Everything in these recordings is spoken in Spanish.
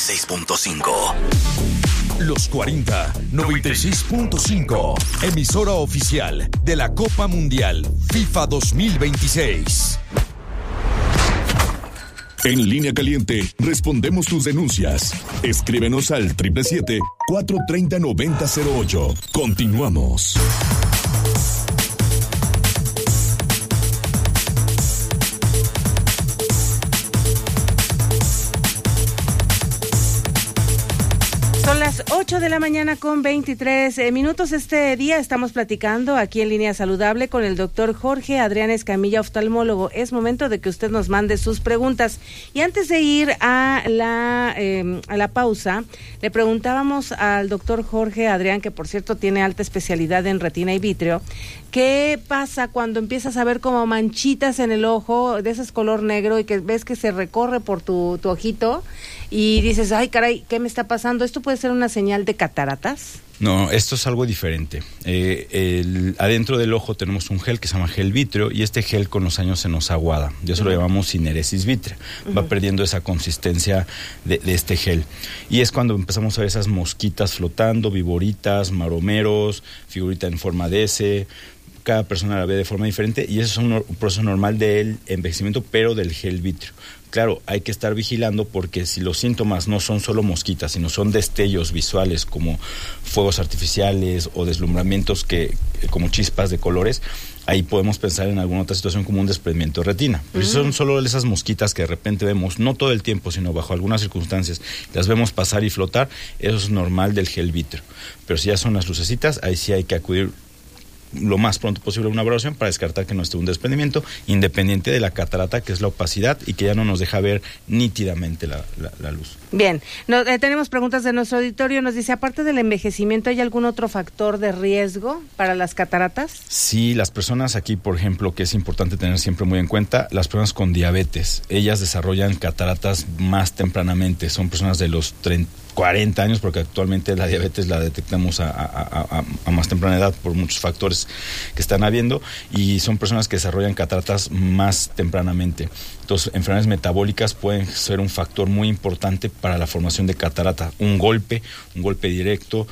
96.5. Los 40, 96.5. Emisora oficial de la Copa Mundial FIFA 2026. En Línea Caliente, respondemos tus denuncias. Escríbenos al 777-430-9008. Continuamos. Son las 8 de la mañana con 23 minutos. Este día estamos platicando aquí en Línea Saludable con el doctor Jorge Adrián Escamilla, oftalmólogo. Es momento de que usted nos mande sus preguntas. Y antes de ir a la pausa, le preguntábamos al doctor Jorge Adrián, que por cierto tiene alta especialidad en retina y vítreo, ¿qué pasa cuando empiezas a ver como manchitas en el ojo, de ese color negro, y que ves que se recorre por tu ojito y dices, ay caray, ¿qué me está pasando? ¿Esto puede ser una señal de cataratas? No, esto es algo diferente. Adentro del ojo tenemos un gel que se llama gel vítreo, y este gel con los años se nos aguada. Y eso lo llamamos cineresis vítrea. Va perdiendo esa consistencia de este gel. Y es cuando empezamos a ver esas mosquitas flotando, viboritas, maromeros, figurita en forma de S. Cada persona la ve de forma diferente, y eso es un proceso normal del envejecimiento, pero del gel vítreo. Claro, hay que estar vigilando, porque si los síntomas no son solo mosquitas, sino son destellos visuales como fuegos artificiales o deslumbramientos como chispas de colores, ahí podemos pensar en alguna otra situación como un desprendimiento de retina. Pero si son solo esas mosquitas que de repente vemos, no todo el tiempo, sino bajo algunas circunstancias, las vemos pasar y flotar, eso es normal del gel vítreo. Pero si ya son las lucecitas, ahí sí hay que acudir lo más pronto posible a una evaluación para descartar que no esté un desprendimiento, independiente de la catarata, que es la opacidad y que ya no nos deja ver nítidamente la luz. Bien, tenemos preguntas de nuestro auditorio. Nos dice, aparte del envejecimiento, ¿hay algún otro factor de riesgo para las cataratas? Sí, las personas aquí, por ejemplo, que es importante tener siempre muy en cuenta, las personas con diabetes, ellas desarrollan cataratas más tempranamente. Son personas de los 40 años, porque actualmente la diabetes la detectamos a más temprana edad por muchos factores que están habiendo, y son personas que desarrollan cataratas más tempranamente. Entonces, enfermedades metabólicas pueden ser un factor muy importante para la formación de catarata. Un golpe directo,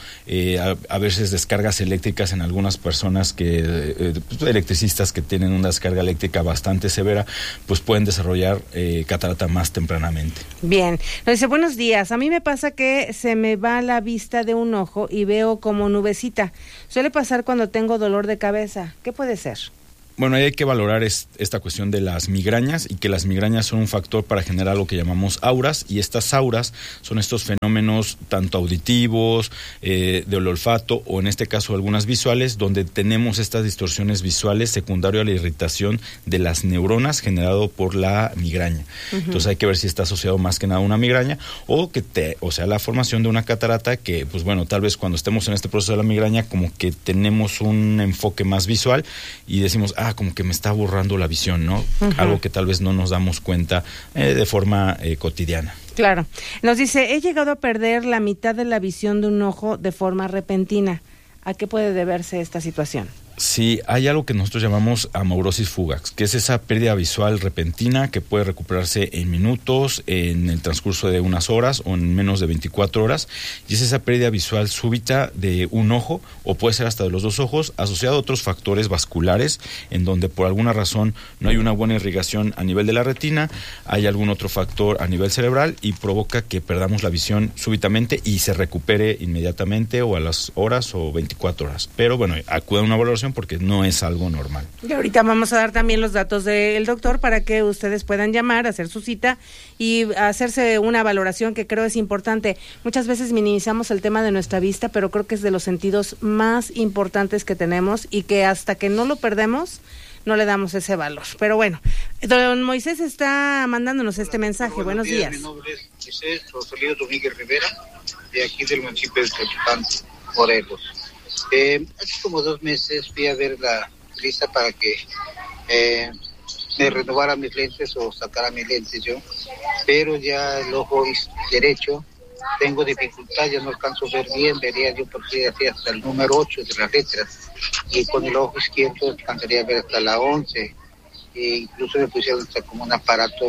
a veces descargas eléctricas en algunas personas electricistas que tienen una descarga eléctrica bastante severa, pues pueden desarrollar catarata más tempranamente. Bien, nos dice, buenos días, a mí me pasa que se me va la vista de un ojo y veo como nubecita. Suele pasar cuando tengo dolor de cabeza. ¿Qué puede ser? Bueno, ahí hay que valorar esta cuestión de las migrañas, y que las migrañas son un factor para generar lo que llamamos auras, y estas auras son estos fenómenos tanto auditivos, del olfato, o en este caso algunas visuales, donde tenemos estas distorsiones visuales secundario a la irritación de las neuronas generado por la migraña. Entonces hay que ver si está asociado más que nada a una migraña, o sea, la formación de una catarata que, pues bueno, tal vez cuando estemos en este proceso de la migraña, como que tenemos un enfoque más visual y decimos, como que me está borrando la visión, ¿no? Algo que tal vez no nos damos cuenta de forma cotidiana. Claro. Nos dice, he llegado a perder la mitad de la visión de un ojo de forma repentina. ¿A qué puede deberse esta situación? Sí, hay algo que nosotros llamamos amaurosis fugax, que es esa pérdida visual repentina que puede recuperarse en minutos, en el transcurso de unas horas o en menos de 24 horas, y es esa pérdida visual súbita de un ojo, o puede ser hasta de los dos ojos, asociado a otros factores vasculares, en donde por alguna razón no hay una buena irrigación a nivel de la retina, hay algún otro factor a nivel cerebral, y provoca que perdamos la visión súbitamente y se recupere inmediatamente o a las horas o 24 horas. Pero bueno, acude a una valoración porque no es algo normal. Y ahorita vamos a dar también los datos del doctor para que ustedes puedan llamar, hacer su cita y hacerse una valoración, que creo es importante. Muchas veces minimizamos el tema de nuestra vista, pero creo que es de los sentidos más importantes que tenemos, y que hasta que no lo perdemos no le damos ese valor. Pero bueno, don Moisés está mandándonos este mensaje. Buenos días. Mi nombre es Moisés Rosalío Domínguez Rivera, de aquí del municipio de Tepoztlán, Morelos. Hace como 2 meses fui a ver la lista para que me renovara mis lentes o sacara mis lentes yo, pero ya el ojo derecho tengo dificultad, ya no alcanzo a ver bien, vería yo porque hasta el número 8 de las letras, y con el ojo izquierdo alcanzaría a ver hasta la 11, e incluso me pusieron hasta como un aparato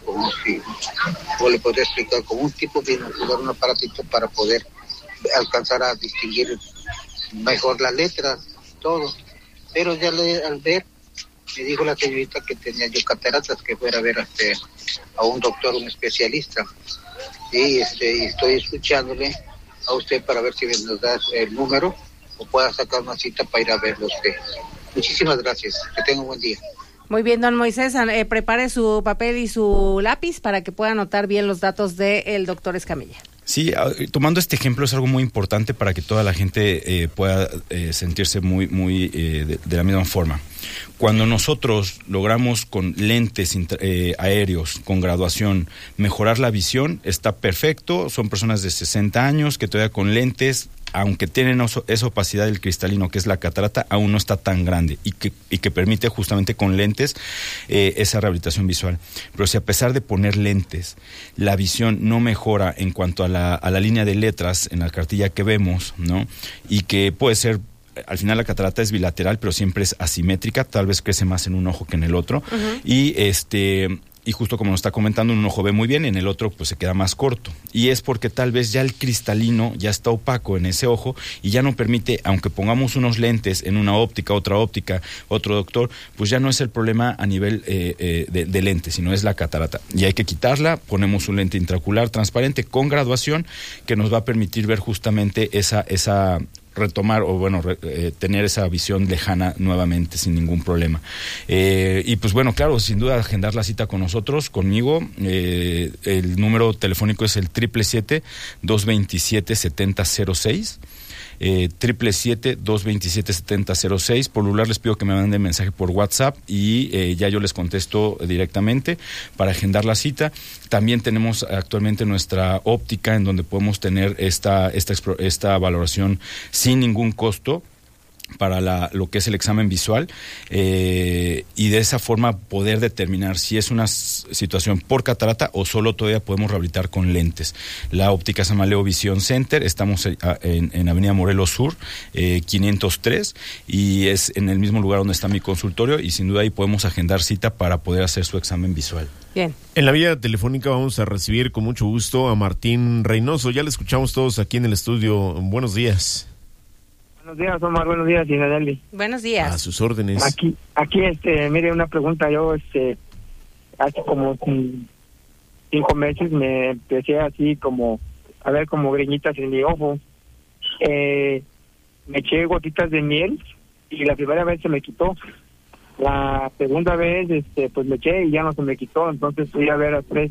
como si, o le podría explicar, como un tipo de binocular, un aparatito para poder alcanzar a distinguir mejor las letras, todo. Pero ya al ver, me dijo la señorita que tenía yo cataratas, que fuera a ver a un doctor, un especialista. Y estoy escuchándole a usted para ver si nos da el número o pueda sacar una cita para ir a verlo usted. Muchísimas gracias, que tenga un buen día. Muy bien, don Moisés, prepare su papel y su lápiz para que pueda anotar bien los datos del doctor Escamilla. Sí, tomando este ejemplo es algo muy importante para que toda la gente pueda sentirse muy de la misma forma. Cuando nosotros logramos con lentes aéreos, con graduación, mejorar la visión, está perfecto. Son personas de 60 años que todavía con lentes, aunque tienen esa opacidad del cristalino, que es la catarata, aún no está tan grande y que permite justamente con lentes esa rehabilitación visual. Pero si a pesar de poner lentes, la visión no mejora en cuanto a la línea de letras en la cartilla que vemos, ¿no? Y que puede ser, al final la catarata es bilateral, pero siempre es asimétrica, tal vez crece más en un ojo que en el otro, y justo como nos está comentando, en un ojo ve muy bien, en el otro pues se queda más corto. Y es porque tal vez ya el cristalino ya está opaco en ese ojo y ya no permite, aunque pongamos unos lentes en una óptica, otra óptica, otro doctor, pues ya no es el problema a nivel de lente, sino es la catarata. Y hay que quitarla, ponemos un lente intraocular transparente con graduación que nos va a permitir ver justamente esa retomar o tener esa visión lejana nuevamente sin ningún problema. Y pues bueno, claro, sin duda agendar la cita con nosotros, conmigo. El número telefónico es el 777-227-7006. 777-227-7006. Por lugar les pido que me manden mensaje por WhatsApp y ya yo les contesto directamente para agendar la cita. También tenemos actualmente nuestra óptica en donde podemos tener esta valoración sin ningún costo para lo que es el examen visual, y de esa forma poder determinar si es una situación por catarata o solo todavía podemos rehabilitar con lentes. La óptica se llama Leo Vision Center, estamos en Avenida Morelos Sur, 503, y es en el mismo lugar donde está mi consultorio, y sin duda ahí podemos agendar cita para poder hacer su examen visual. Bien. En la vía telefónica vamos a recibir con mucho gusto a Martín Reynoso. Ya le escuchamos todos aquí en el estudio. Buenos días. Buenos días, Omar. Buenos días, Inadeli. Buenos días. A sus órdenes. Aquí, mire, una pregunta. Yo, hace como 5 meses me empecé así como a ver como greñitas en mi ojo. Me eché gotitas de miel y la primera vez se me quitó. La segunda vez, pues me eché y ya no se me quitó. Entonces fui a ver a 3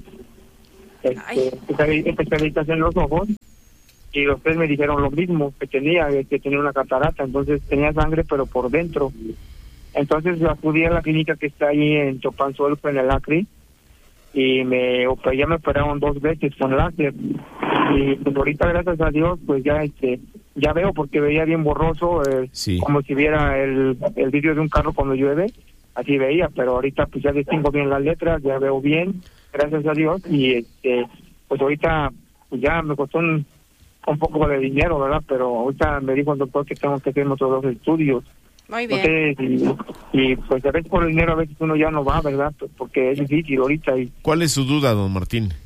especialistas en los ojos. Y los 3 me dijeron lo mismo, que tenía una catarata, entonces tenía sangre pero por dentro. Entonces acudí a la clínica que está ahí en Chopanzuelco, en el Acri, y ya me operaron 2 veces con láser. Y pues ahorita, gracias a Dios, pues ya veo, porque veía bien borroso, sí, como si viera el vidrio de un carro cuando llueve, así veía, pero ahorita pues ya distingo bien las letras, ya veo bien, gracias a Dios, y pues ahorita pues ya me costó un poco de dinero, ¿verdad? Pero ahorita me dijo el doctor que tengo que hacer otros 2 estudios. Muy bien. Entonces, y pues a veces por el dinero a veces uno ya no va, ¿verdad? Porque es difícil ahorita. ¿Cuál es su duda, don Martín?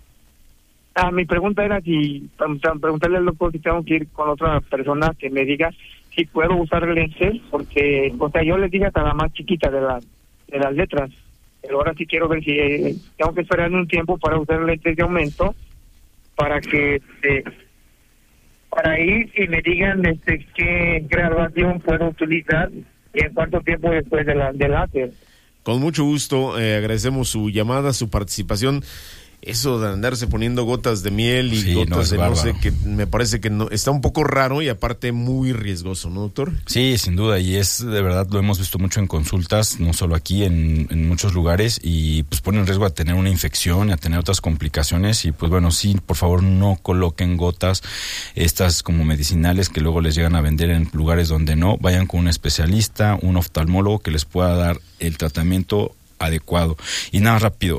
Mi pregunta era preguntarle al doctor si tengo que ir con otra persona que me diga si puedo usar lentes, porque, o sea, yo les dije hasta la más chiquita de las letras, pero ahora sí quiero ver si tengo que esperar un tiempo para usar lentes de aumento, para que para ir y me digan qué graduación puedo utilizar y en cuánto tiempo después del láser. Con mucho gusto, agradecemos su llamada, su participación. Eso de andarse poniendo gotas de miel y sí, gotas no sé, que me parece que no, está un poco raro y aparte muy riesgoso, ¿no, doctor? Sí, sin duda, y es de verdad, lo hemos visto mucho en consultas, no solo aquí, en muchos lugares, y pues pone en riesgo a tener una infección y a tener otras complicaciones, y pues bueno, sí, por favor no coloquen gotas estas como medicinales que luego les llegan a vender en lugares donde no. Vayan con un especialista, un oftalmólogo que les pueda dar el tratamiento adecuado. Y nada, rápido,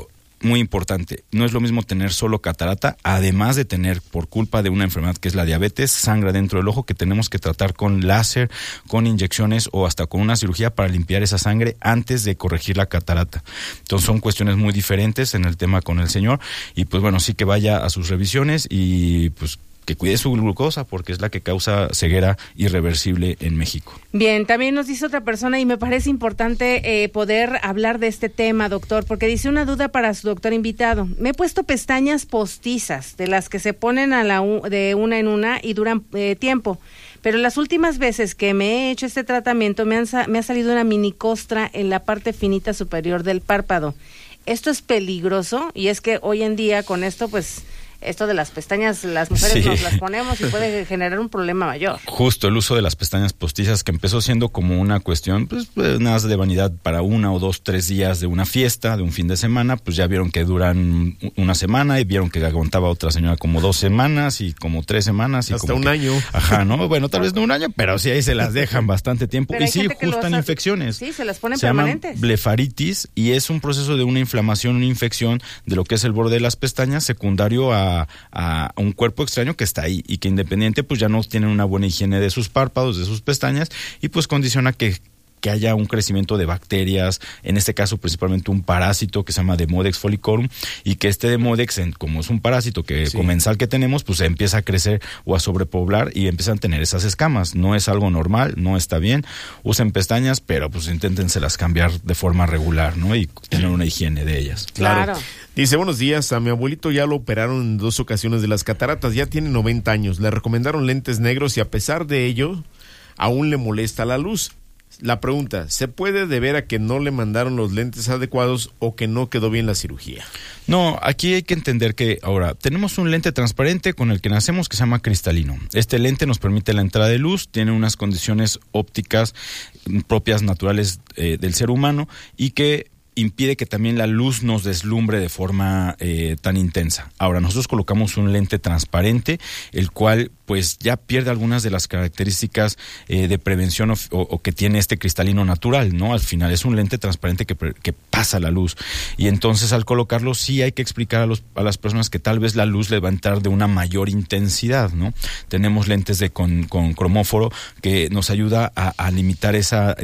muy importante, no es lo mismo tener solo catarata, además de tener, por culpa de una enfermedad que es la diabetes, sangre dentro del ojo que tenemos que tratar con láser, con inyecciones o hasta con una cirugía para limpiar esa sangre antes de corregir la catarata. Entonces son cuestiones muy diferentes en el tema con el señor, y pues bueno, sí que vaya a sus revisiones y pues que cuide su glucosa, porque es la que causa ceguera irreversible en México. Bien, también nos dice otra persona, y me parece importante poder hablar de este tema, doctor, porque dice una duda para su doctor invitado. Me he puesto pestañas postizas, de las que se ponen de una en una y duran tiempo, pero las últimas veces que me he hecho este tratamiento me ha salido una mini costra en la parte finita superior del párpado. ¿Esto es peligroso? Y es que hoy en día con esto, pues, esto de las pestañas, las mujeres nos las ponemos y puede generar un problema mayor. Justo, el uso de las pestañas postizas, que empezó siendo como una cuestión, pues nada de vanidad para 1 o 2, 3 días de una fiesta, de un fin de semana, pues ya vieron que duran una semana y vieron que aguantaba otra señora como 2 semanas y como 3 semanas. Y hasta como un año. Ajá, ¿no? Bueno, tal vez no un año, pero sí ahí se las dejan bastante tiempo. Pero y sí, justo en infecciones. Sí, se las ponen se permanentes. Llaman blefaritis, y es un proceso de una inflamación, una infección de lo que es el borde de las pestañas, secundario a un cuerpo extraño que está ahí y que independiente pues ya no tienen una buena higiene de sus párpados, de sus pestañas, y pues condiciona que haya un crecimiento de bacterias, en este caso principalmente un parásito que se llama Demodex follicorum, y que este Demodex, como es un parásito comensal que tenemos, pues empieza a crecer o a sobrepoblar y empiezan a tener esas escamas. No es algo normal, no está bien. Usen pestañas, pero pues inténtenselas cambiar de forma regular, ¿no? Y tener una higiene de ellas. Claro. Dice, buenos días, a mi abuelito ya lo operaron en 2 ocasiones de las cataratas, ya tiene 90 años, le recomendaron lentes negros y a pesar de ello, aún le molesta la luz. La pregunta, ¿se puede deber a que no le mandaron los lentes adecuados o que no quedó bien la cirugía? No, aquí hay que entender que ahora tenemos un lente transparente con el que nacemos que se llama cristalino. Este lente nos permite la entrada de luz, tiene unas condiciones ópticas propias, naturales del ser humano, y que impide que también la luz nos deslumbre de forma tan intensa. Ahora, nosotros colocamos un lente transparente, el cual pues ya pierde algunas de las características de prevención o que tiene este cristalino natural, ¿no? Al final es un lente transparente que pasa la luz, y entonces al colocarlo sí hay que explicar a las personas que tal vez la luz le va a entrar de una mayor intensidad, ¿no? Tenemos lentes con cromóforo que nos ayuda a limitar esa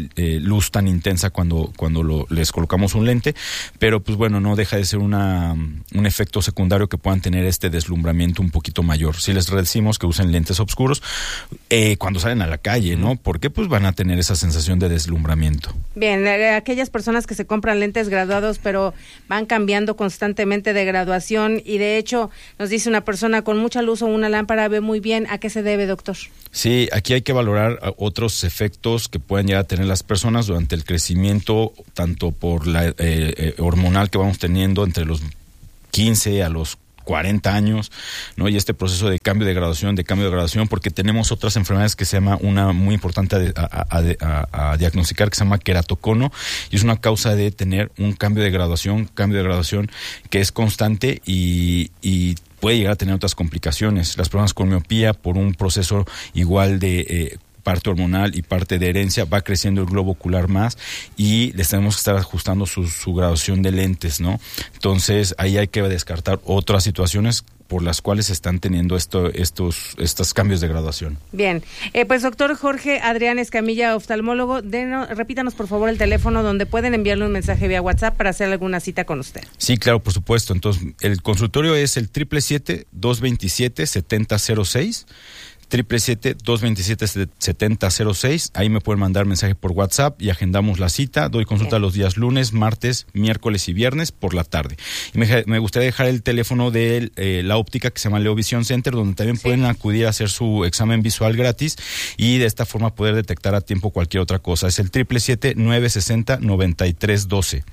luz tan intensa cuando les colocamos un lente, pero pues bueno, no deja de ser un efecto secundario que puedan tener este deslumbramiento un poquito mayor. Si les decimos que usen lentes oscuros cuando salen a la calle, ¿no? Porque pues van a tener esa sensación de deslumbramiento. Bien, aquellas personas que se compran lentes graduados pero van cambiando constantemente de graduación, y de hecho nos dice una persona, con mucha luz o una lámpara ve muy bien, ¿a qué se debe, doctor? Sí, aquí hay que valorar otros efectos que pueden llegar a tener las personas durante el crecimiento, tanto por la hormonal que vamos teniendo entre los 15 a los 40 años, ¿no? Y este proceso de cambio de graduación, porque tenemos otras enfermedades que se llama, una muy importante a diagnosticar, que se llama queratocono, y es una causa de tener un cambio de graduación que es constante y puede llegar a tener otras complicaciones. Las personas con miopía, por un proceso igual de parte hormonal y parte de herencia, va creciendo el globo ocular más y les tenemos que estar ajustando su graduación de lentes, ¿no? Entonces ahí hay que descartar otras situaciones por las cuales se están teniendo estos cambios de graduación. Bien, pues doctor Jorge Adrián Escamilla, oftalmólogo, repítanos por favor el teléfono donde pueden enviarle un mensaje vía WhatsApp para hacer alguna cita con usted. Sí, claro, por supuesto. Entonces el consultorio es el 777-227-7006, 777-227-7006. Ahí me pueden mandar mensaje por WhatsApp y agendamos la cita. Doy consulta los días lunes, martes, miércoles y viernes por la tarde. Y me gustaría dejar el teléfono de la óptica que se llama Leo Vision Center, donde también pueden acudir a hacer su examen visual gratis y de esta forma poder detectar a tiempo cualquier otra cosa. Es el 777-960-9312.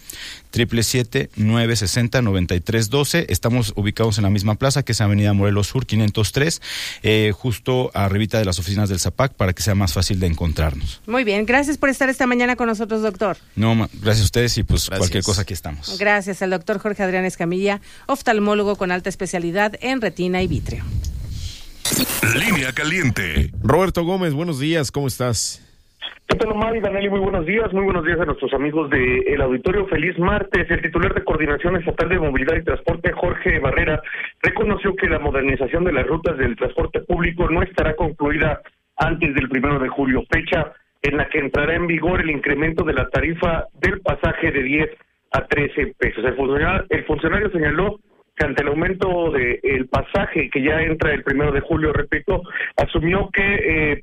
777-960-9312. Estamos ubicados en la misma plaza, que es Avenida Morelos Sur 503, justo arribita de las oficinas del ZAPAC, para que sea más fácil de encontrarnos. Muy bien, gracias por estar esta mañana con nosotros, doctor. No, gracias a ustedes y pues cualquier cosa aquí estamos. Gracias al doctor Jorge Adrián Escamilla, oftalmólogo con alta especialidad en retina y vítreo. Línea caliente. Roberto Gómez, buenos días, ¿cómo estás? ¿Qué tal, Omar y Danelli? Muy buenos días a nuestros amigos del auditorio. Feliz martes. El titular de Coordinación Estatal de Movilidad y Transporte, Jorge Barrera, reconoció que la modernización de las rutas del transporte público no estará concluida antes del 1 de julio, fecha en la que entrará en vigor el incremento de la tarifa del pasaje de 10 a 13 pesos. El funcionario señaló que ante el aumento del pasaje que ya entra el 1 de julio, repito, asumió que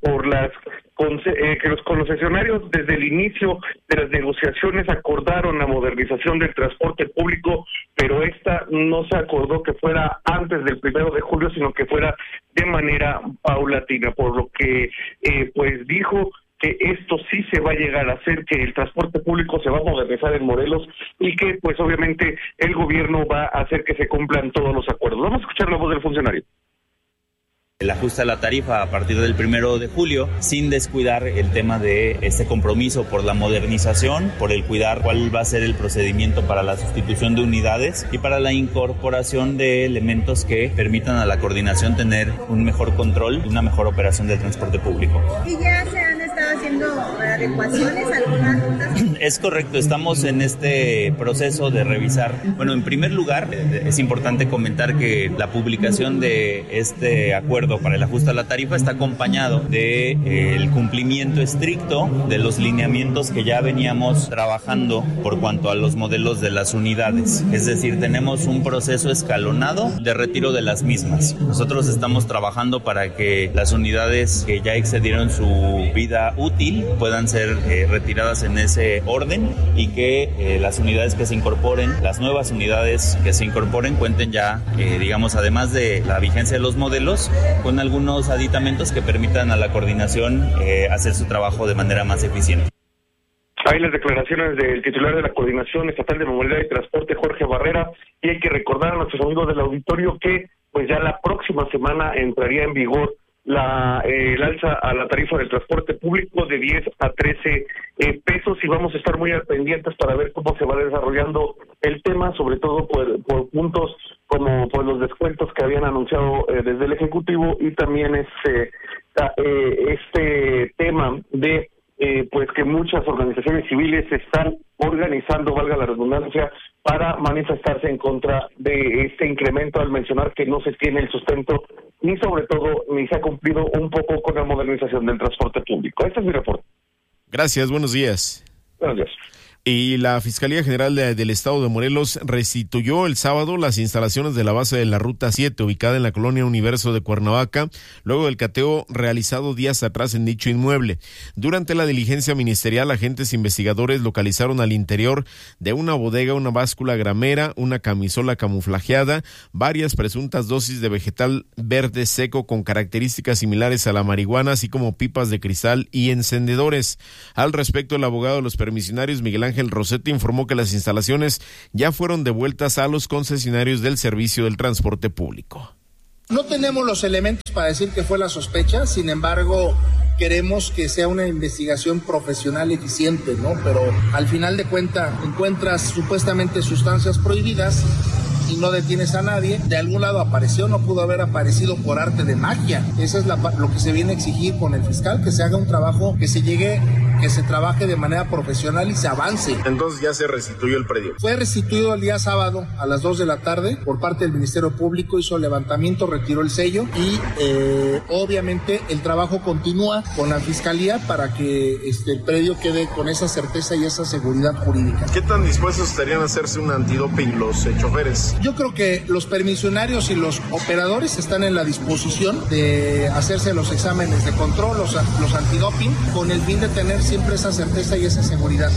que los concesionarios desde el inicio de las negociaciones acordaron la modernización del transporte público, pero esta no se acordó que fuera antes del 1 de julio, sino que fuera de manera paulatina, por lo que pues dijo que esto sí se va a llegar a hacer, que el transporte público se va a modernizar en Morelos y que pues obviamente el gobierno va a hacer que se cumplan todos los acuerdos. Vamos a escuchar la voz del funcionario. El ajuste a la tarifa a partir del 1 de julio, sin descuidar el tema de este compromiso por la modernización, por el cuidar cuál va a ser el procedimiento para la sustitución de unidades y para la incorporación de elementos que permitan a la coordinación tener un mejor control y una mejor operación del transporte público. ¿Y ya se han estado haciendo adecuaciones a algunas rutas? Es correcto, estamos en este proceso de revisar. Bueno, en primer lugar, es importante comentar que la publicación de este acuerdo para el ajuste a la tarifa está acompañado de el cumplimiento estricto de los lineamientos que ya veníamos trabajando por cuanto a los modelos de las unidades. Es decir, tenemos un proceso escalonado de retiro de las mismas. Nosotros estamos trabajando para que las unidades que ya excedieron su vida útil puedan ser retiradas en ese orden y que las unidades que se incorporen, las nuevas unidades que se incorporen cuenten ya, digamos, además de la vigencia de los modelos, con algunos aditamentos que permitan a la coordinación hacer su trabajo de manera más eficiente. Hay las declaraciones del titular de la Coordinación Estatal de Movilidad y Transporte, Jorge Barrera, y hay que recordar a nuestros amigos del auditorio que pues ya la próxima semana entraría en vigor el alza a la tarifa del transporte público de 10 a 13 pesos, y vamos a estar muy al pendientes para ver cómo se va desarrollando el tema, sobre todo por puntos como por los descuentos que habían anunciado desde el Ejecutivo, y también este tema de pues que muchas organizaciones civiles se están organizando, valga la redundancia, para manifestarse en contra de este incremento, al mencionar que no se tiene el sustento ni sobre todo ni se ha cumplido un poco con la modernización del transporte público. Este es mi reporte. Gracias, buenos días. Buenos días. Y la Fiscalía General del Estado de Morelos restituyó el sábado las instalaciones de la base de la Ruta 7, ubicada en la colonia Universo de Cuernavaca, luego del cateo realizado días atrás en dicho inmueble. Durante la diligencia ministerial, agentes investigadores localizaron al interior de una bodega una báscula gramera, una camisola camuflajeada, varias presuntas dosis de vegetal verde seco con características similares a la marihuana, así como pipas de cristal y encendedores. Al respecto, el abogado de los permisionarios, Miguel Ángel Rossetti, informó que las instalaciones ya fueron devueltas a los concesionarios del servicio del transporte público. No tenemos los elementos para decir que fue la sospecha, sin embargo, queremos que sea una investigación profesional eficiente, ¿no? Pero al final de cuentas encuentras supuestamente sustancias prohibidas y no detienes a nadie. De algún lado apareció, no pudo haber aparecido por arte de magia. Eso es lo que se viene a exigir con el fiscal, que se haga un trabajo, que se trabaje de manera profesional y se avance. Entonces ya se restituyó el predio. Fue restituido el día sábado a las 2 de la tarde por parte del Ministerio Público, hizo el levantamiento, retiró el sello y obviamente el trabajo continúa con la Fiscalía para que el predio quede con esa certeza y esa seguridad jurídica. ¿Qué tan dispuestos estarían a hacerse un antidoping los choferes? Yo creo que los permisionarios y los operadores están en la disposición de hacerse los exámenes de control, los antidoping, con el fin de tener siempre esa certeza y esa seguridad.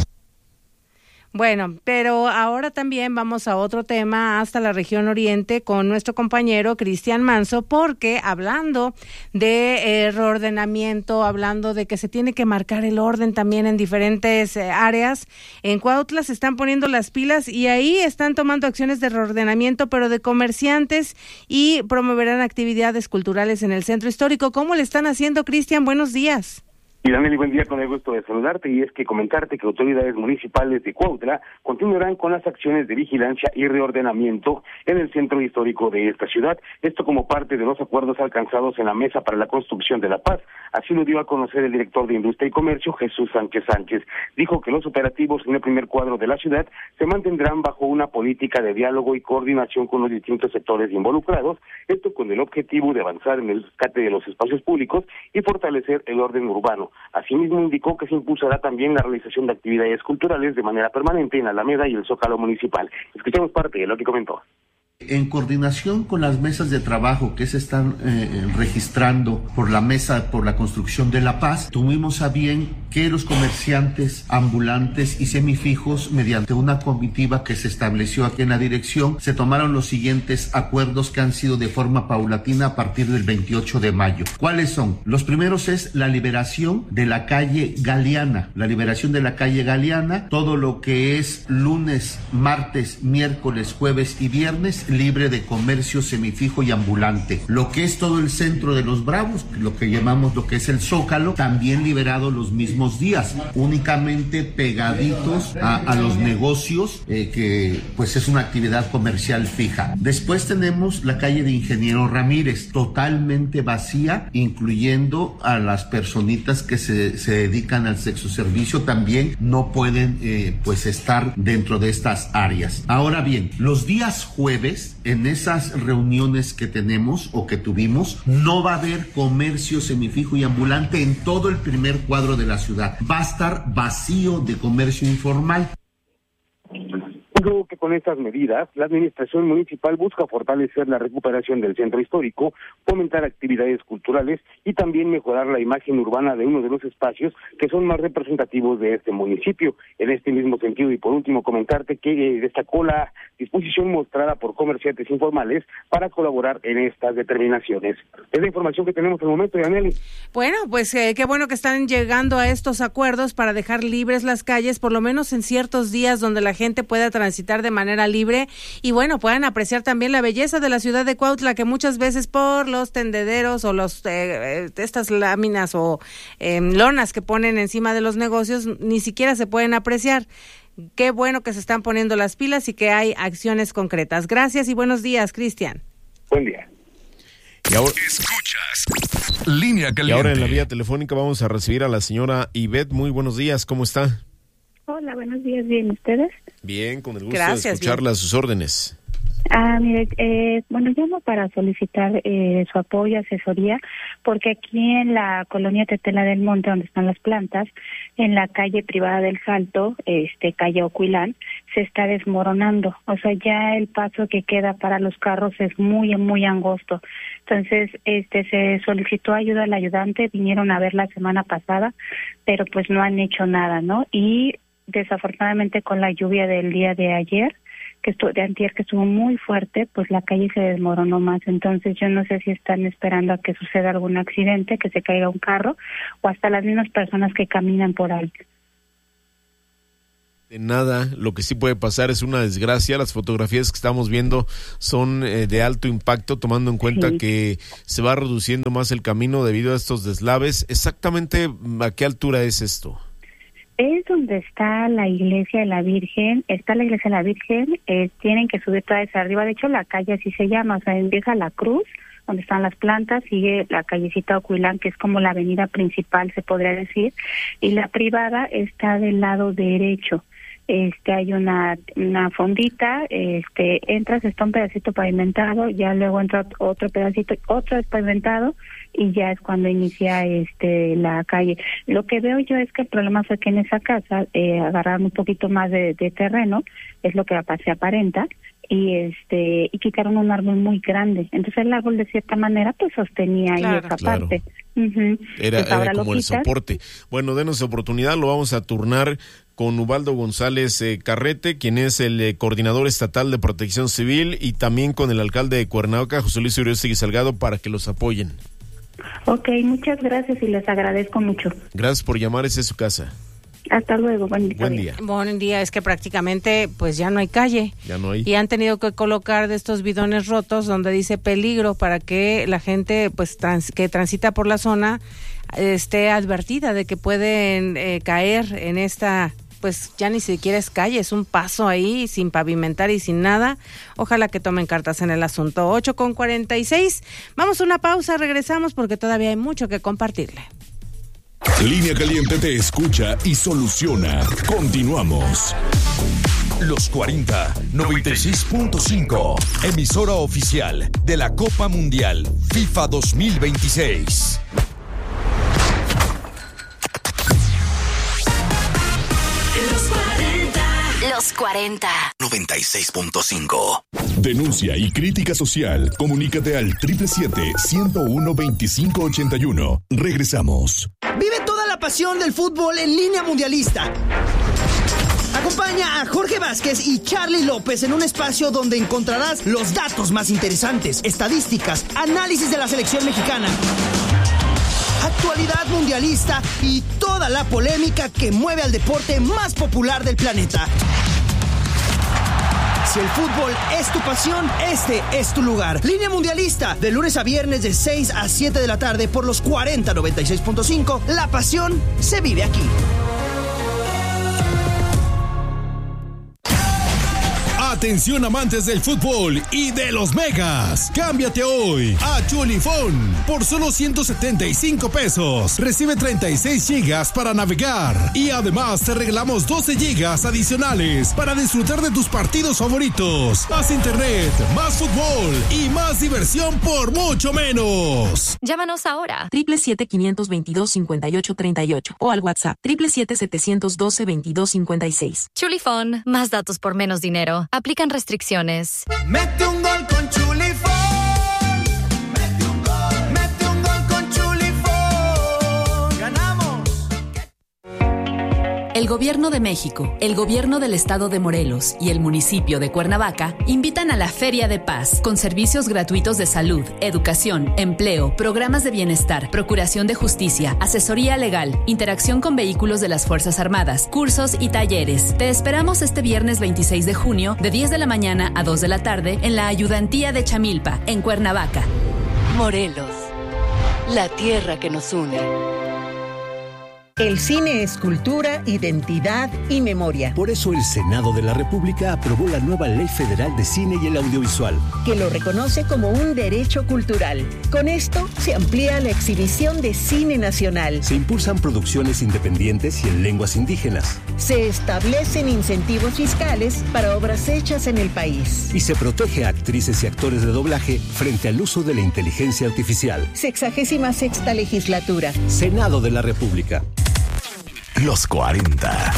Bueno, pero ahora también vamos a otro tema, hasta la región oriente, con nuestro compañero Cristian Manso, porque hablando de reordenamiento, hablando de que se tiene que marcar el orden también en diferentes áreas, en Cuautla se están poniendo las pilas y ahí están tomando acciones de reordenamiento, pero de comerciantes, y promoverán actividades culturales en el centro histórico. ¿Cómo le están haciendo, Cristian? Buenos días. Y Daniel, buen día, con el gusto de saludarte, y es que comentarte que autoridades municipales de Cuautla continuarán con las acciones de vigilancia y reordenamiento en el centro histórico de esta ciudad, esto como parte de los acuerdos alcanzados en la Mesa para la Construcción de la Paz. Así lo dio a conocer el director de Industria y Comercio, Jesús Sánchez Sánchez. Dijo que los operativos en el primer cuadro de la ciudad se mantendrán bajo una política de diálogo y coordinación con los distintos sectores involucrados, esto con el objetivo de avanzar en el rescate de los espacios públicos y fortalecer el orden urbano. Asimismo, indicó que se impulsará también la realización de actividades culturales de manera permanente en Alameda y el Zócalo municipal. Escuchamos parte de lo que comentó. En coordinación con las mesas de trabajo que se están registrando por la Mesa por la Construcción de la Paz, tuvimos a bien que los comerciantes ambulantes y semifijos, mediante una comitiva que se estableció aquí en la dirección, se tomaron los siguientes acuerdos que han sido de forma paulatina a partir del 28 de mayo. ¿Cuáles son? Los primeros es la liberación de la calle Galeana, todo lo que es lunes, martes, miércoles, jueves y viernes, libre de comercio semifijo y ambulante. Lo que es todo el centro de Los Bravos, lo que llamamos lo que es el Zócalo, también liberado los mismos días, únicamente pegaditos a los negocios, que pues es una actividad comercial fija. Después tenemos la calle de Ingeniero Ramírez, totalmente vacía, incluyendo a las personitas que se dedican al sexo servicio, también no pueden pues estar dentro de estas áreas. Ahora bien, los días jueves, en esas reuniones que tenemos o que tuvimos, no va a haber comercio semifijo y ambulante en todo el primer cuadro de la ciudad. Va a estar vacío de comercio informal. Creo que con estas medidas, la administración municipal busca fortalecer la recuperación del centro histórico, fomentar actividades culturales y también mejorar la imagen urbana de uno de los espacios que son más representativos de este municipio. En este mismo sentido, y por último, comentarte que destacó la disposición mostrada por comerciantes informales para colaborar en estas determinaciones. Es la información que tenemos al momento, Yaneli. Bueno, pues qué bueno que están llegando a estos acuerdos para dejar libres las calles, por lo menos en ciertos días donde la gente pueda transitar de manera libre y bueno, puedan apreciar también la belleza de la ciudad de Cuautla, que muchas veces por los tendederos o los estas láminas o lonas que ponen encima de los negocios ni siquiera se pueden apreciar. Qué bueno que se están poniendo las pilas y que hay acciones concretas. Gracias y buenos días, Cristian. Buen día. Y ahora, Escuchas Línea Caliente. Y ahora en la vía telefónica vamos a recibir a la señora Ivette. Muy buenos días, ¿cómo está? Hola, buenos días, ¿bien ustedes? Bien, con el gusto de escucharla a sus órdenes. Mire, llamo para solicitar su apoyo, asesoría, porque aquí en la colonia Tetela del Monte, donde están las plantas, en la calle privada del Salto, calle Ocuilán, se está desmoronando. O sea, ya el paso que queda para los carros es muy, muy angosto. Entonces, se solicitó ayuda al ayudante, vinieron a ver la semana pasada, pero pues no han hecho nada, ¿no? Y desafortunadamente con la lluvia del día de ayer, de antier, que estuvo muy fuerte, pues la calle se desmoronó más. Entonces yo no sé si están esperando a que suceda algún accidente, que se caiga un carro, o hasta las mismas personas que caminan por ahí. De nada, lo que sí puede pasar es una desgracia. Las fotografías que estamos viendo son de alto impacto, tomando en cuenta que se va reduciendo más el camino debido a estos deslaves. Exactamente, ¿a qué altura es esto? Es donde está la iglesia de la Virgen, tienen que subir toda esa arriba, de hecho la calle así se llama, o sea, empieza la cruz, donde están las plantas, sigue la callecita Ocuilán, que es como la avenida principal, se podría decir, y la privada está del lado derecho. Hay una fondita, entras, está un pedacito pavimentado, ya luego entra otro pedacito, otro es pavimentado, y ya es cuando inicia la calle. Lo que veo yo es que el problema fue que en esa casa agarraron un poquito más de terreno, es lo que se aparenta, y quitaron un árbol muy grande. Entonces el árbol de cierta manera pues sostenía ahí esa parte. Era como el soporte. Bueno, denos oportunidad, lo vamos a turnar con Ubaldo González Carrete, quien es el coordinador estatal de Protección Civil, y también con el alcalde de Cuernavaca, José Luis Uriostegui Salgado, para que los apoyen. Ok, muchas gracias y les agradezco mucho. Gracias por llamar, esa es su casa. Hasta luego, buen día. Buen día, es que prácticamente pues ya no hay calle. Ya no hay. Y han tenido que colocar de estos bidones rotos donde dice peligro para que la gente pues que transita por la zona esté advertida de que pueden caer en esta, pues ya ni siquiera es calle, es un paso ahí sin pavimentar y sin nada. Ojalá que tomen cartas en el asunto. 8:46. Vamos a una pausa, regresamos porque todavía hay mucho que compartirle. Línea Caliente te escucha y soluciona. Continuamos. Los 40, 96.5, emisora oficial de la Copa Mundial FIFA 2026. Los 40. 96.5. Denuncia y crítica social. Comunícate al 777-101-2581. Regresamos. Vive toda la pasión del fútbol en Línea Mundialista. Acompaña a Jorge Vázquez y Charly López en un espacio donde encontrarás los datos más interesantes, estadísticas, análisis de la selección mexicana, actualidad mundialista y toda la polémica que mueve al deporte más popular del planeta. Si el fútbol es tu pasión, este es tu lugar. Línea Mundialista, de lunes a viernes de 6 a 7 de la tarde por los 40 96.5. La pasión se vive aquí. Atención amantes del fútbol y de los megas. Cámbiate hoy a Chulifón por solo 175 pesos. Recibe 36 gigas para navegar y además te regalamos 12 gigas adicionales para disfrutar de tus partidos favoritos. Más internet, más fútbol y más diversión por mucho menos. Llámanos ahora 777-522-5838 o al WhatsApp 777-712-2256. Chulifón, más datos por menos dinero. Aplican restricciones. Mete un gol con Chulifón. Mete un gol con Chulifón. ¡Ganamos! El Gobierno de México, el Gobierno del Estado de Morelos y el municipio de Cuernavaca invitan a la Feria de Paz, con servicios gratuitos de salud, educación, empleo, programas de bienestar, procuración de justicia, asesoría legal, interacción con vehículos de las Fuerzas Armadas, cursos y talleres. Te esperamos este viernes 26 de junio, de 10 de la mañana a 2 de la tarde, en la Ayudantía de Chamilpa, en Cuernavaca. Morelos, la tierra que nos une. El cine es cultura, identidad y memoria. Por eso el Senado de la República aprobó la nueva Ley Federal de Cine y el Audiovisual, que lo reconoce como un derecho cultural. Con esto se amplía la exhibición de cine nacional. Se impulsan producciones independientes y en lenguas indígenas. Se establecen incentivos fiscales para obras hechas en el país. Y se protege a actrices y actores de doblaje frente al uso de la inteligencia artificial. 66ª legislatura. Senado de la República. Los 40.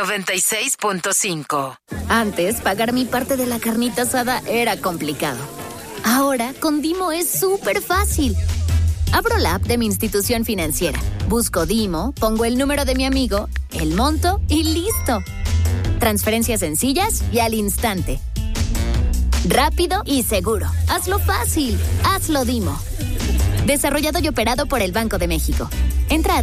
96.5. Antes, pagar mi parte de la carnita asada era complicado. Ahora, con Dimo es súper fácil. Abro la app de mi institución financiera, busco Dimo, pongo el número de mi amigo, el monto y listo. Transferencias sencillas y al instante. Rápido y seguro. Hazlo fácil. Hazlo Dimo. Desarrollado y operado por el Banco de México. Entra a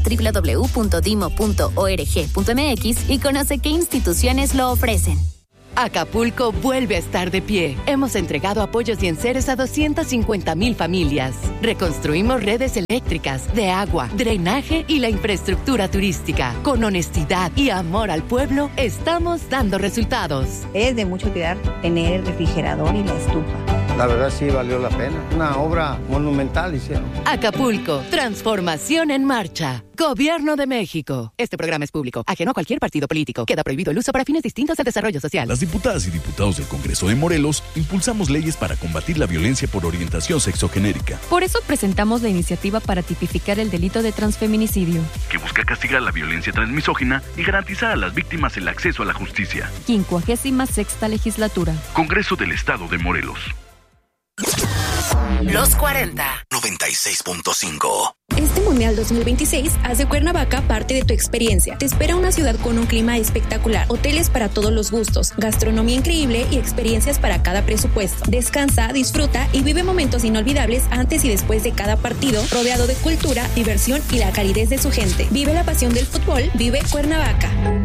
www.dimo.org.mx y conoce qué instituciones lo ofrecen. Acapulco vuelve a estar de pie. Hemos entregado apoyos y enseres a 250,000 familias. Reconstruimos redes eléctricas, de agua, drenaje y la infraestructura turística. Con honestidad y amor al pueblo, estamos dando resultados. Es de mucho cuidar tener el refrigerador y la estufa. La verdad sí valió la pena. Una obra monumental hicieron. Acapulco, transformación en marcha. Gobierno de México. Este programa es público, ajeno a cualquier partido político. Queda prohibido el uso para fines distintos del desarrollo social. Las diputadas y diputados del Congreso de Morelos impulsamos leyes para combatir la violencia por orientación sexogenérica. Por eso presentamos la iniciativa para tipificar el delito de transfeminicidio, que busca castigar la violencia transmisógina y garantizar a las víctimas el acceso a la justicia. 56ª legislatura. Congreso del Estado de Morelos. Los 40. 96.5. Este Mundial 2026 hace Cuernavaca parte de tu experiencia. Te espera una ciudad con un clima espectacular, hoteles para todos los gustos, gastronomía increíble y experiencias para cada presupuesto. Descansa, disfruta y vive momentos inolvidables antes y después de cada partido, rodeado de cultura, diversión y la calidez de su gente. Vive la pasión del fútbol, vive Cuernavaca.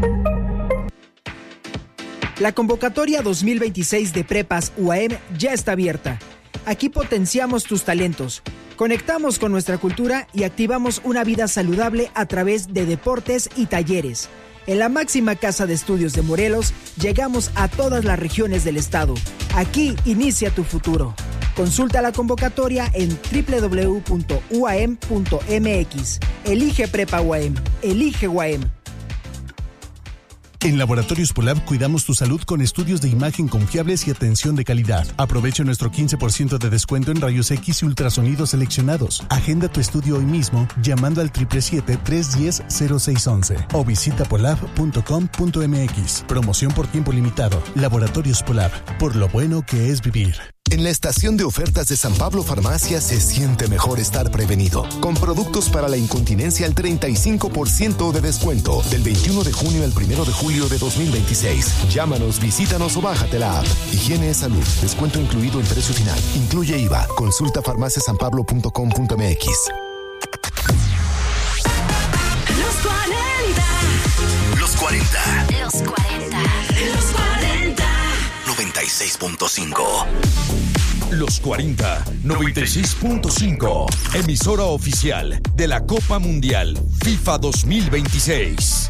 La convocatoria 2026 de Prepas UAM ya está abierta. Aquí potenciamos tus talentos, conectamos con nuestra cultura y activamos una vida saludable a través de deportes y talleres. En la máxima casa de estudios de Morelos, llegamos a todas las regiones del estado. Aquí inicia tu futuro. Consulta la convocatoria en www.uam.mx. Elige Prepa UAM. Elige UAM. En Laboratorios Polab cuidamos tu salud con estudios de imagen confiables y atención de calidad. Aprovecha nuestro 15% de descuento en rayos X y ultrasonidos seleccionados. Agenda tu estudio hoy mismo llamando al 777-310-0611 o visita polab.com.mx. Promoción por tiempo limitado. Laboratorios Polab, por lo bueno que es vivir. En la estación de ofertas de San Pablo Farmacia se siente mejor estar prevenido. Con productos para la incontinencia al 35% de descuento. Del 21 de junio al 1 de julio de 2026. Llámanos, visítanos o bájate la app. Higiene es salud. Descuento incluido en precio final. Incluye IVA. Consulta farmaciasanpablo.com.mx. Los 40. Los 40. Los 40. Los 40. 96.5. Los 40, 96.5. Emisora oficial de la Copa Mundial FIFA 2026.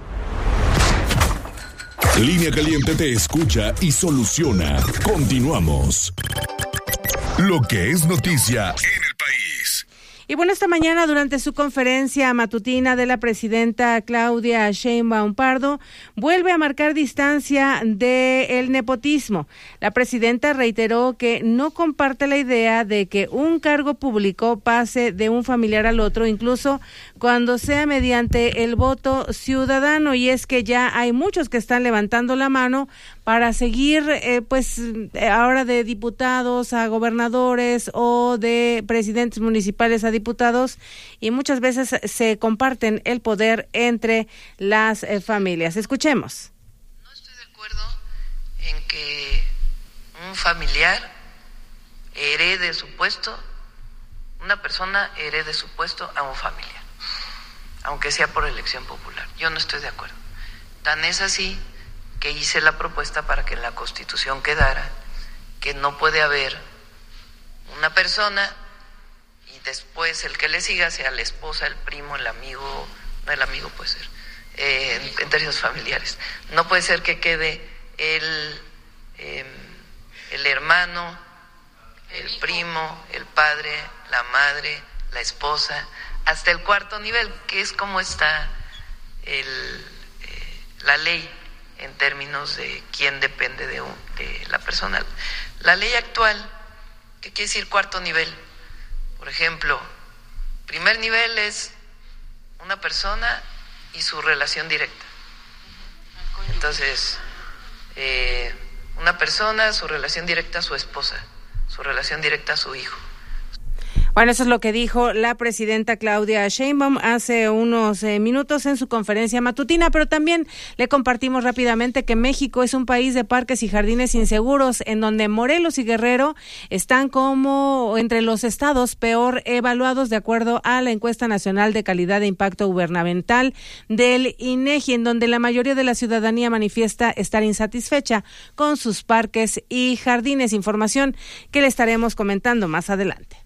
Línea Caliente te escucha y soluciona. Continuamos. Lo que es noticia en el país. Y bueno, esta mañana durante su conferencia matutina de la presidenta Claudia Sheinbaum Pardo vuelve a marcar distancia del nepotismo. La presidenta reiteró que no comparte la idea de que un cargo público pase de un familiar al otro, incluso cuando sea mediante el voto ciudadano, y es que ya hay muchos que están levantando la mano para seguir ahora de diputados a gobernadores o de presidentes municipales a diputados, y muchas veces se comparten el poder entre las familias. Escuchemos. No estoy de acuerdo en que un familiar herede su puesto, una persona herede su puesto a un familiar, aunque sea por elección popular. Yo no estoy de acuerdo. Tan es así que hice la propuesta para que en la Constitución quedara que no puede haber una persona y después el que le siga sea la esposa, el primo, el amigo, no, el amigo puede ser, en términos familiares. No puede ser que quede el hermano, el primo, el padre, la madre, la esposa, hasta el cuarto nivel, que es como está la ley en términos de quién depende de la persona. La ley actual, ¿qué quiere decir cuarto nivel? Por ejemplo, primer nivel es una persona y su relación directa. Entonces, una persona, su relación directa a su esposa, su relación directa a su hijo. Bueno, eso es lo que dijo la presidenta Claudia Sheinbaum hace unos minutos en su conferencia matutina, pero también le compartimos rápidamente que México es un país de parques y jardines inseguros, en donde Morelos y Guerrero están como entre los estados peor evaluados de acuerdo a la encuesta nacional de calidad de impacto gubernamental del INEGI, en donde la mayoría de la ciudadanía manifiesta estar insatisfecha con sus parques y jardines. Información que le estaremos comentando más adelante.